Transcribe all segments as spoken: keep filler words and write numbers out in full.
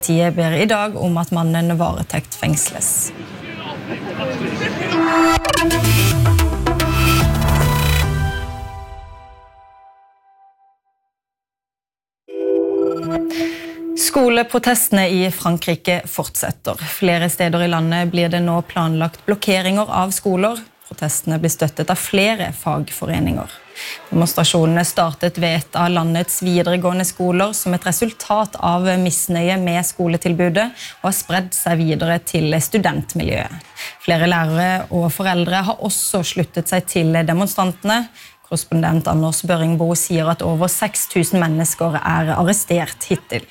Politiet ber I dag om at mannen varetekt fengsles. Skoleprotestene I Frankrike fortsetter. Flere steder I landet blir det nå planlagt blokkeringer av skoler. Protestene blir støttet av flere fagforeninger. Demonstrasjonene startet ved et av landets videregående skoler som et resultat av misnøye med skoletilbudet og har spredd seg videre til studentmiljøet. Flere lærere og foreldre har også sluttet seg til demonstrantene. Korrespondent Anders Børingbo sier at over seks tusen mennesker er arrestert hittil.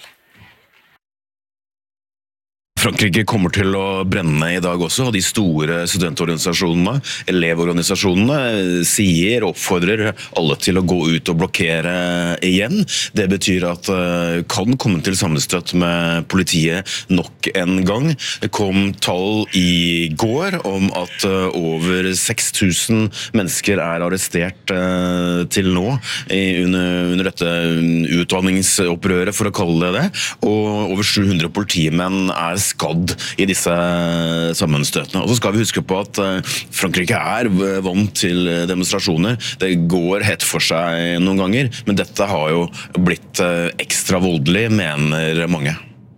Frankrike kommer til å brenne I dag også, og de store studentorganisasjonene, elevorganisasjonene, sier og oppfordrer alle til å gå ut og blokkere igjen. Det betyr at det kan komme til sammenstøt med politiet nok en gang. Det kom tall I går om at over seks tusen mennesker er arrestert til nå under, under dette utdanningsopprøret, for å kalle det det, og over sju hundre politimenn er skadd I disse sammenstøtene. Og så skal vi huske på at Frankrike er vant til demonstrasjoner. Det går hett for seg noen ganger, men dette har jo blitt ekstra voldelig, mener mange.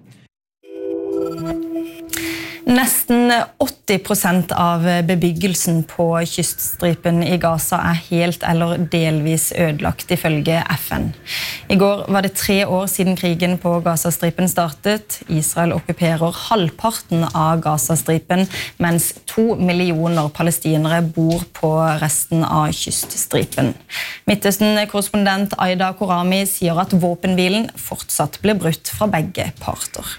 Nesten åtti prosent av bebyggelsen på kyststripen I Gaza er helt eller delvis ødelagt ifølge F N. I går var det tre år siden krigen på Gazastripen startet. Israel okkuperer halvparten av Gazastripen, mens to millioner palestinere bor på resten av kyststripen. Midtøsten-korrespondent Aida Korami sier at våpenhvilen fortsatt blir brutt fra begge parter.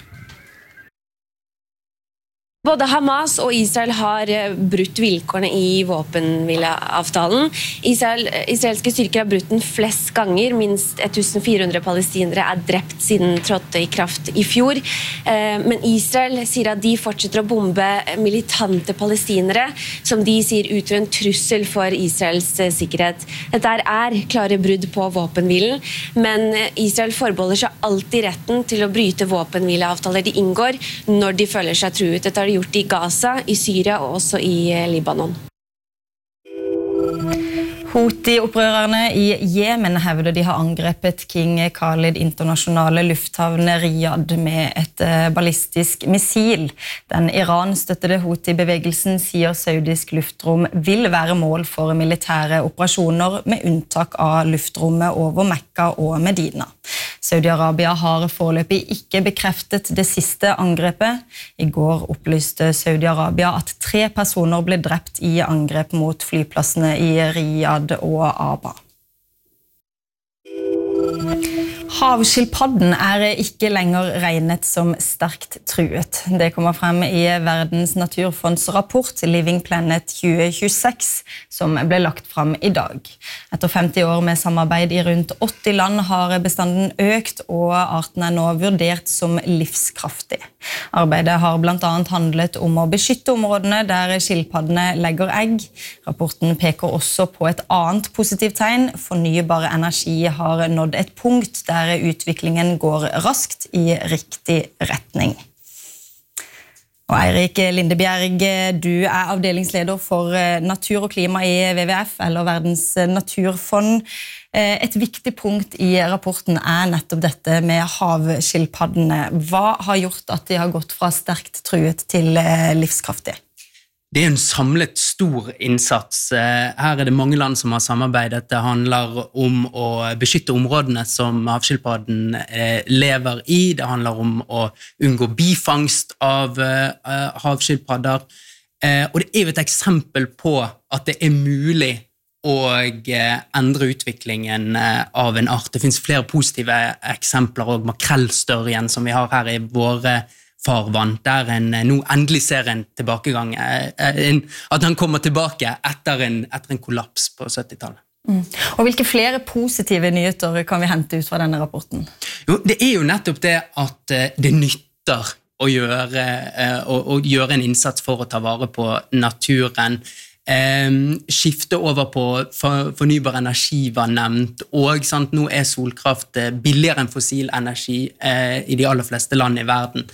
Både Hamas og Israel har brutt vilkårene I våpenhvileavtalen. Israel, israelske styrker har brutt den flest ganger. Minst fjorten hundre palestinere er drept siden trådte I kraft I fjor. Men Israel sier at de fortsetter å bombe militante palestinere, som de sier utgjør en trussel for Israels sikkerhet. Dette er klare brudd på våpenhvilen, men Israel forbeholder seg alltid retten til å bryte våpenhvileavtaler de inngår når de føler seg truet. Dette har gjort I Gaza, I Syria og også I Libanon. Houthi-opprørerne I Yemen hevder de har angrepet King Khalid internasjonale lufthavn Riyadh med et ballistisk missil. Den Iran-støttede Houthi-bevegelsen sier saudisk luftrom vil være mål for militære operasjoner med unntak av luftrommet over Mekka og Medina. Saudi-Arabia har foreløpig ikke bekreftet det siste angrepet. I går opplyste Saudi-Arabia at tre personer ble drept I angrep mot flyplassene I Riyadh og Aba. Havskilpadden er ikke lenger regnet som sterkt truet. Det kommer frem I Verdens naturfonds rapport Living Planet tjue tjueseks, som ble lagt frem I dag. Etter femti år med samarbeid I rundt åtti land har bestanden økt, og arten er nå vurdert som livskraftig. Arbeidet har blant annet handlet om å beskytte områdene der skilpaddene legger egg. Rapporten peker også på et annet positivt tegn. Fornybar energi har nådd et punkt der utviklingen går raskt I riktig retning. Og Eirik Lindebjerg, du er avdelingsleder for natur og klima I W W F, eller Verdens naturfond. Et viktig punkt I rapporten er nettopp dette med havskilpaddene. Hva har gjort at de har gått fra sterkt truet til livskraftig? Det er en samlet stor innsats. Her er det mange land som har samarbeidet. Det handler om å beskytte områdene som havskilpadden lever I. Det handler om å unngå bifangst av havskilpadder. Og det er jo et eksempel på at det er mulig å endre utviklingen av en art. Det finnes flere positive eksempler, og makrellstørjen som vi har her I våre farvann, der en nå endelig ser en tilbakegang, en, at han kommer tilbake etter en, etter en kollaps på syttitallet. Mm. Og hvilke flere positive nyheter kan vi hente ut fra denne rapporten? Jo, det er jo nettopp det at det nytter å gjøre, å, å gjøre en innsats for å ta vare på naturen. eh, skifte over på for, fornybar energi var nevnt, og sant, nå er solkraft billigere enn fossil energi eh, i de aller fleste land i verden.